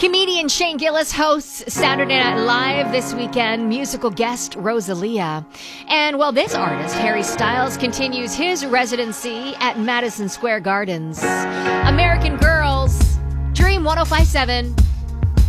Comedian Shane Gillis hosts Saturday Night Live this weekend, musical guest Rosalia. And while this artist, Harry Styles, continues his residency at Madison Square Gardens. American Girls, Dream 105.7.